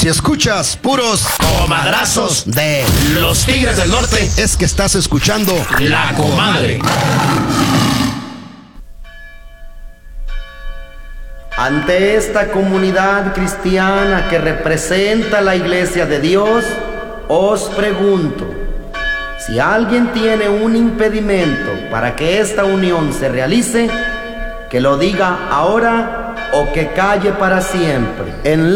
Si escuchas puros comadrazos de los Tigres del Norte, es que estás escuchando La Comadre. Ante esta comunidad cristiana que representa la Iglesia de Dios, os pregunto, si alguien tiene un impedimento para que esta unión se realice, que lo diga ahora o que calle para siempre. En